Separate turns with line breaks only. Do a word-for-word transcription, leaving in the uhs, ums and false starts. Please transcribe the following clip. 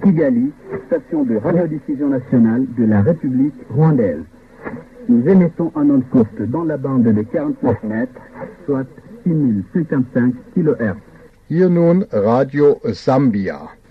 Kigali, station de radiodiffusion nationale de la République rwandaise. Nous émettons en ondes courtes dans la bande de quarante-neuf mètres, soit six mille cinquante-cinq kilohertz.
Hier nun Radio Sambia.